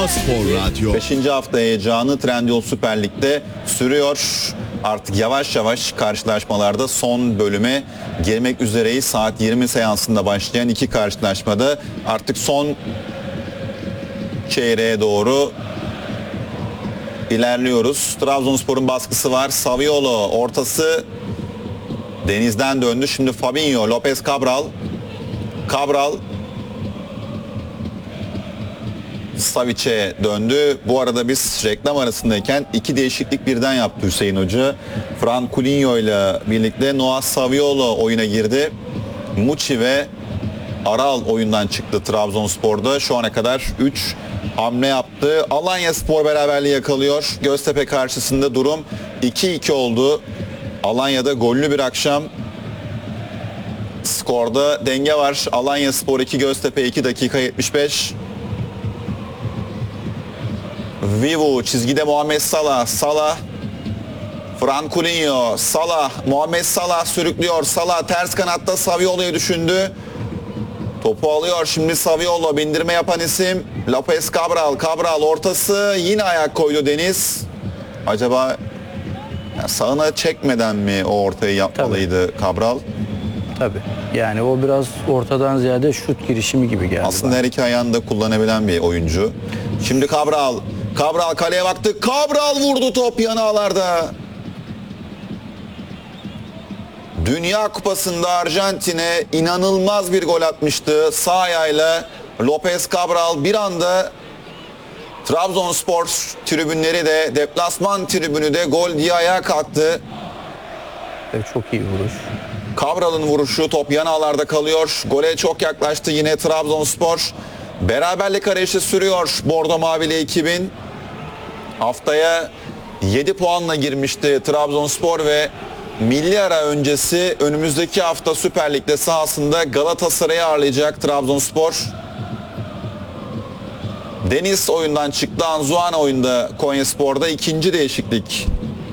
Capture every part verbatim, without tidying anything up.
A Spor Radyo. beşinci hafta heyecanı Trendyol Süper Lig'de sürüyor. Artık yavaş yavaş karşılaşmalarda son bölüme girmek üzereyiz. Saat yirmi seansında başlayan iki karşılaşmada artık son çeyreğe doğru ilerliyoruz. Trabzonspor'un baskısı var. Saviolo ortası Deniz'den döndü. Şimdi Fabinho, Lopez Cabral. Cabral Savic'e döndü. Bu arada biz reklam arasındayken iki değişiklik birden yaptı Hüseyin Hoca. Fran Coutinho ile birlikte Noah Saviolo oyuna girdi. Muçi ve Aral oyundan çıktı Trabzonspor'da. Şu ana kadar üç hamle yaptı. Alanyaspor beraberliği yakalıyor. Göztepe karşısında durum iki iki oldu. Alanya'da gollü bir akşam. Skorda denge var. Alanyaspor iki, Göztepe iki, dakika yetmiş beş. Vivu çizgide Muhammed Salah. Salah. Fran Coutinho. Salah. Muhammed Salah sürüklüyor. Salah ters kanatta Saviolo'yu düşündü. Topu alıyor. Şimdi Saviolo bindirme yapan isim. Lopez Cabral. Cabral ortası. Yine ayak koydu Deniz. Acaba ya sağına çekmeden mi o ortayı yapmalıydı Tabii. Cabral? Tabii. Yani o biraz ortadan ziyade şut girişimi gibi geldi. Aslında her iki ayağını da kullanabilen bir oyuncu. Şimdi Cabral. Cabral kaleye baktı. Cabral vurdu, top yanağlarda. Dünya Kupası'nda Arjantin'e inanılmaz bir gol atmıştı. Sağ ayağıyla Lopez Cabral bir anda Trabzonspor tribünleri de, deplasman tribünü de gol diye ayağa kalktı. Evet, çok iyi vuruş. Cabral'ın vuruşu, top yan ağlarda kalıyor. Gole çok yaklaştı yine Trabzonspor. Beraberlik arayışı sürüyor Bordo Mavili ekibin. Haftaya yedi puanla girmişti Trabzonspor ve milli ara öncesi önümüzdeki hafta Süper Lig'de sahasında Galatasaray'ı ağırlayacak Trabzonspor. Deniz oyundan çıktı. Anzuana oyunda Konyaspor'da ikinci değişiklik.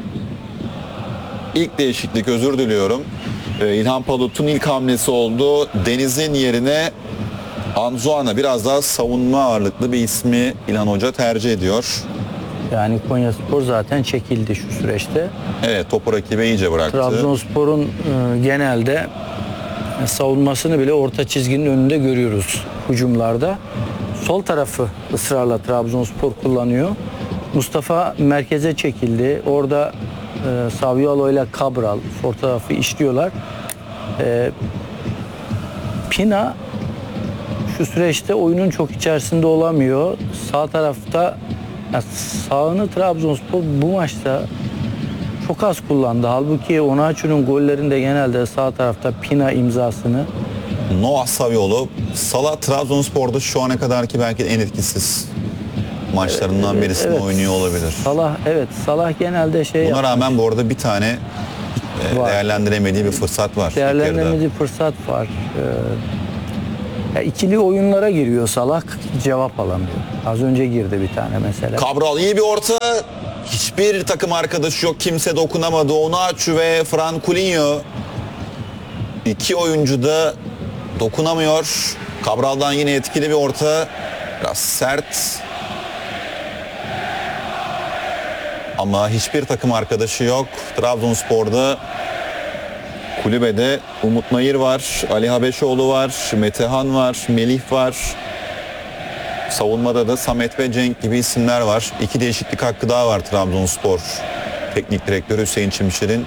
İlk değişiklik, özür diliyorum. Ee, İlhan Palut'un ilk hamlesi oldu. Deniz'in yerine Anzuana, biraz daha savunma ağırlıklı bir ismi İlhan Hoca tercih ediyor. Yani Konyaspor zaten çekildi şu süreçte. Evet, topu rakibe iyice bıraktı. Trabzonspor'un e, genelde e, savunmasını bile orta çizginin önünde görüyoruz hücumlarda. Sol tarafı ısrarla Trabzonspor kullanıyor. Mustafa merkeze çekildi. Orada e, Saviolo ile Cabral sol tarafı işliyorlar. E, Pina şu süreçte oyunun çok içerisinde olamıyor. Sağ tarafta ya sağını Trabzonspor bu maçta çok az kullandı. Halbuki Onaçu'nun gollerinde genelde sağ tarafta Pina imzasını. Noah Saviolo, Salah Trabzonspor'da şu ana kadarki belki en etkisiz maçlarından birisinde evet, oynuyor olabilir. Salah evet Salah genelde şey Buna yapmış. rağmen bu arada bir tane e, değerlendiremediği bir fırsat var. Değerlendiremediği fırsat var. Ee, ya ikili oyunlara giriyor Salah, cevap alamıyor. Az önce girdi bir tane mesela. Cabral iyi bir orta. Hiçbir takım arkadaşı yok. Kimse dokunamadı. Onaçu ve Fran Coutinho. İki oyuncu da dokunamıyor. Cabral'dan yine etkili bir orta. Biraz sert. Ama hiçbir takım arkadaşı yok. Trabzonspor'da kulübede Umut Nayır var, Ali Habeşoğlu var, Metehan var, Melih var. Savunmada da Samet ve Cenk gibi isimler var. İki değişiklik hakkı daha var Trabzonspor Teknik Direktörü Hüseyin Çimşir'in.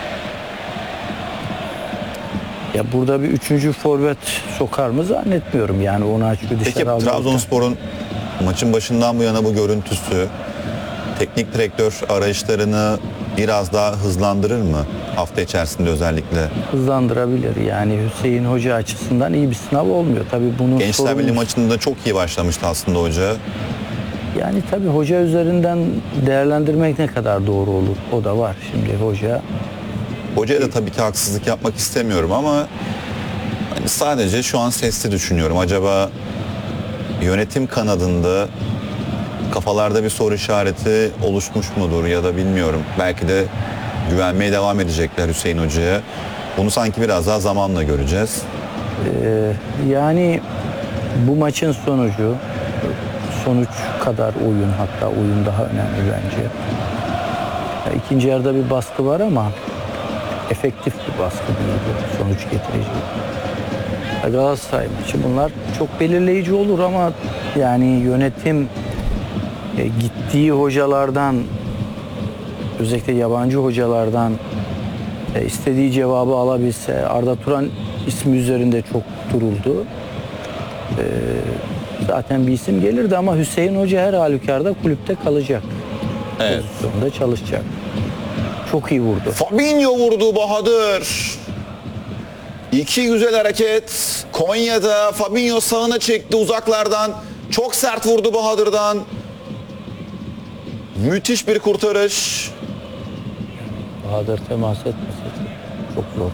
Ya burada bir üçüncü forvet sokar mı zannetmiyorum. Yani onu açık dışarı Peki Trabzonspor'un maçın başından bu yana bu görüntüsü teknik direktör arayışlarını biraz daha hızlandırır mı hafta içerisinde özellikle? Hızlandırabilir. Yani Hüseyin Hoca açısından iyi bir sınav olmuyor. Tabii bunun Gençler Birliği maçında çok iyi başlamıştı aslında hoca. Yani tabii hoca üzerinden değerlendirmek ne kadar doğru olur? O da var. Şimdi hoca Hocaya da tabii ki haksızlık yapmak istemiyorum ama hani sadece şu an sesli düşünüyorum. Acaba yönetim kanadında kafalarda bir soru işareti oluşmuş mudur ya da bilmiyorum. Belki de güvenmeye devam edecekler Hüseyin Hoca'ya. Bunu sanki biraz daha zamanla göreceğiz. Ee, yani bu maçın sonucu sonuç kadar oyun, hatta oyun daha önemli bence. Ya ikinci yarıda bir baskı var ama efektif bir baskı değil, sonuç getirici. Ya Galatasaray maçı bunlar çok belirleyici olur ama yani yönetim e, gittiği hocalardan, özellikle yabancı hocalardan e, istediği cevabı alabilse, Arda Turan ismi üzerinde çok duruldu. E, zaten bir isim gelirdi ama Hüseyin Hoca her halükarda kulüpte kalacak. Evet. Pozisyonda çalışacak. Çok iyi vurdu. Fabinho vurdu Bahadır. İki güzel hareket. Konya'da Fabinho sağına çekti uzaklardan. Çok sert vurdu Bahadır'dan. Müthiş bir kurtarış. Bahadır temas etmeseydi çok zor.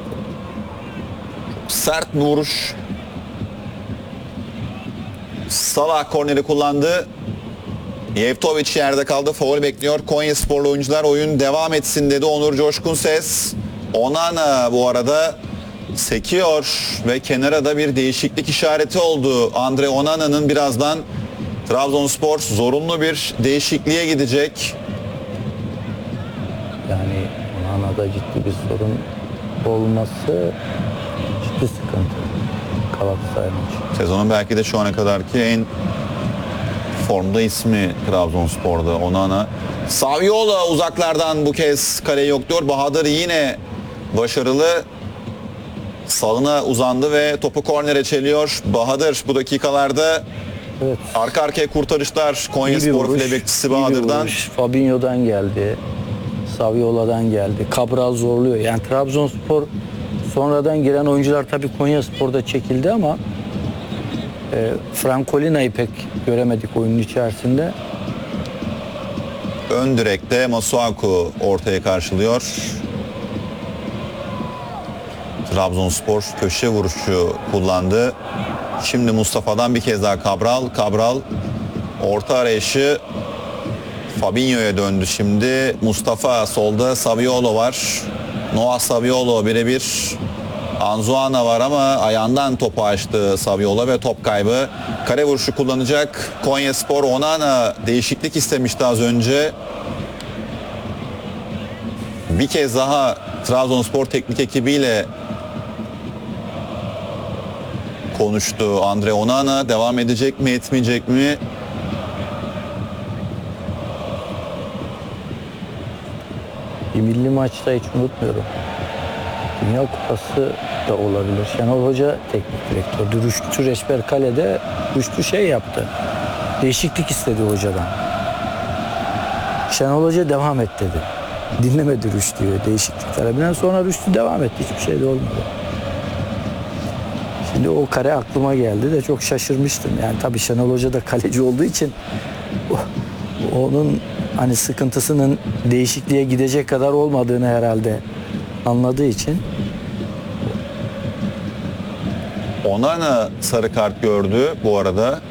Sert bir vuruş. Salah korneri kullandı. Yevtovic yerde kaldı. Faul bekliyor. Konyasporlu oyuncular oyun devam etsin dedi Onur Coşkun Ses. Onana bu arada sekiyor ve kenara da bir değişiklik işareti oldu. Andre Onana'nın birazdan Trabzonspor zorunlu bir değişikliğe gidecek. Yani Onana'da ciddi bir sorun olması ciddi sıkıntı. Galatasaray maçı. Sezonun belki de şu ana kadarki en formda ismi Trabzonspor'da Onana. Saviola uzaklardan bu kez kaleyi yokluyor. Bahadır yine başarılı. Sağına uzandı ve topu kornere çeliyor. Bahadır bu dakikalarda Evet. arka arkaya kurtarışlar. İyi bir Konyaspor vuruş, file bekçisi iyi bir Bahadır'dan. vuruş. Fabinho'dan geldi. Saviola'dan geldi. Cabral zorluyor. Yani Trabzonspor sonradan giren oyuncular tabii Konyaspor'da çekildi ama e, Francolina'yı pek göremedik oyunun içerisinde. Ön direkte Masuaku ortaya karşılıyor. Trabzonspor köşe vuruşu kullandı. Şimdi Mustafa'dan bir kez daha Cabral. Cabral orta arayışı Fabinho'ya döndü şimdi. Mustafa solda, Saviolo var. Noah Saviolo birebir. Anzuana var ama ayağından topu açtı Saviola ve top kaybı. Kare vuruşu kullanacak Konyaspor. Onana değişiklik istemişti az önce. Bir kez daha Trabzonspor teknik ekibiyle konuştu Andre Onana. Devam edecek mi, etmeyecek mi? Bir milli maçta hiç unutmuyorum. Dünya Kupası da olabilir. Şenol Hoca teknik direktördü. Rüştü Reçber Kale'de Rüştü şey yaptı. Değişiklik istedi hocadan. Şenol Hoca devam et dedi. Dinlemedi Rüştü'yü değişiklik talebinden. Sonra Rüştü devam etti. Hiçbir şey de olmadı. Şimdi o kare aklıma geldi de çok şaşırmıştım. Yani tabii Şenol Hoca da kaleci olduğu için onun hani sıkıntısının değişikliğe gidecek kadar olmadığını herhalde anladığı için. Onana sarı kart gördü bu arada.